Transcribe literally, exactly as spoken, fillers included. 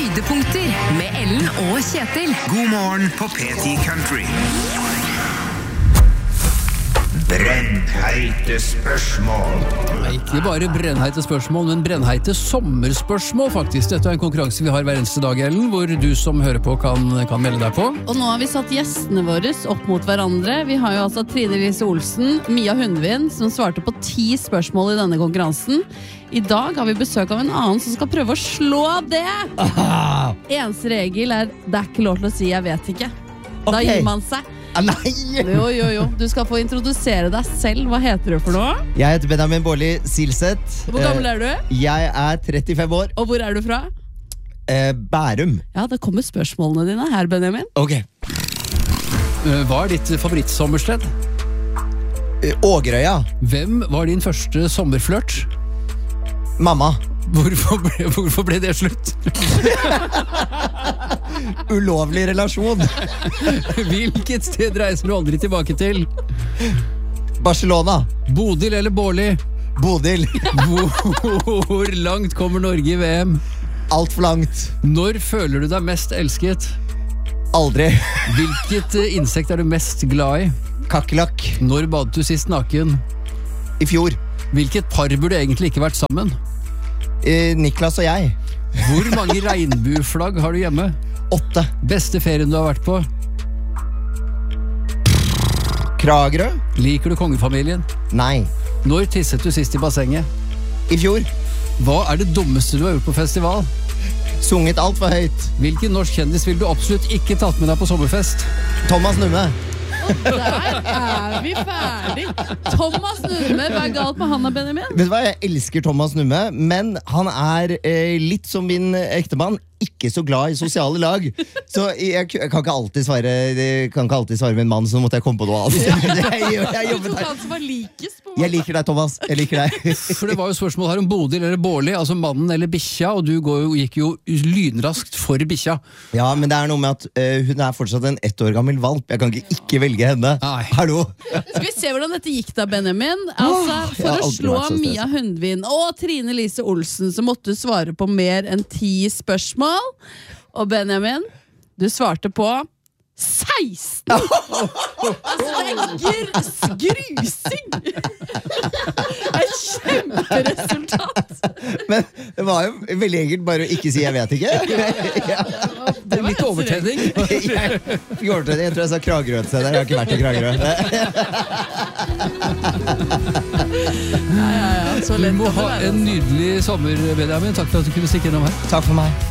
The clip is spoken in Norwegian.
Høydepunkter med Ellen og Kjetil. God morgen på P ti Country. Brennheite spørsmål. Ikke bare brennheite spørsmål, men brennheite sommerspørsmål faktisk. Dette er en konkurranse vi har hver eneste dag, Ellen, hvor du som hører på kan, kan melde deg på. Og nå har vi satt gjestene våre opp mot hverandre. Vi har jo altså Trine Lise Olsen, Mia Hundvin, som svarte på ti spørsmål i denne konkurransen. I dag har vi besøk av en annen som skal prøve å slå det. Ah. Eneste regel er, det er ikke lov til å si jeg vet ikke. Da Ok. gir man seg. Ah, nei! Jo, jo, jo. Du skal få introdusere deg selv. Hva heter du for noe? Jeg heter Benjamin Bårdli Silseth. Hvor gammel er du? Eh, Jeg er trettifem år. Og hvor er du fra? Eh, Bærum. Ja, det kommer spørsmålene dine her, Benjamin. Ok. Eh, Hva er ditt favorittsommersted? Eh, Ågerøya. Hvem var din første sommerflørt? Mamma. Hvorfor ble, hvorfor ble det slutt? Ulovlig relasjon. Hvilket sted reiser du aldri tilbake til? Barcelona. Bodil eller Bårli? Bodil. Hvor, hvor langt kommer Norge i V M? Alt for langt. Når føler du deg mest elsket? Aldri. Hvilket eh, insekt er du mest glad i? Kakelakk. Når badet du sist naken? I fjor. Hvilket par burde egentlig ikke vært sammen? Eh, Niklas og jeg. Hvor mange regnbueflagg har du hjemme? Åtte. Beste ferien du har vært på? Kragerø. Liker du kongefamilien? Nei. Når tisset du sist i bassenget? I fjor. Hva er det dummeste du har gjort på festival? Sunget alt for høyt. Hvilken norsk kjendis vil du absolutt ikke tatt med deg på sommerfest? Thomas Numme. Der er vi ferdig. Thomas Numme, hva er galt med han og Benjamin? Vet du hva, jeg elsker Thomas Numme, men han er eh, litt som min ektemann, ikke så glad i sosiale lag. Så jeg, jeg kan ikke alltid svare Jeg kan ikke alltid svare med en mann, så nå måtte jeg komme på noe annet. jeg, jeg, jeg, Du jobbet tok her. han som var likest på Jeg liker deg, Thomas. Jeg liker deg. For det var jo spørsmål her om Bodil eller Bårli, altså mannen eller bikkja, og du går jo, gikk jo lynraskt for bikkja. Ja, men det er noe med at eh, hun er fortsatt en ett år gammel valp. Jeg kan ikke ikke velge henne. Nei. Hallo? Skal vi se hvordan dette gikk da, Benjamin? Altså, jeg For har å aldri slå vært så stresset. Mia Hundvin og Trine Lise Olsen så måtte du svare på mer enn ti spørsmål. Og Benjamin, du svarte på seksten! Altså, det er gr grusing! Et kjemperesultat! Men det var jo veldig enkelt bare å ikke si 'jeg vet ikke'. ja. Det er litt overtenning. jeg, fikk overtenning. Jeg tror jeg sa Kragerø et sted der. Jeg har ikke vært i Kragerø. Ja, ja, ja, så Du lett må kan det ha være, en altså. nydelig sommer, Benjamin. Takk for at du kunne stikke innom her. Takk for meg.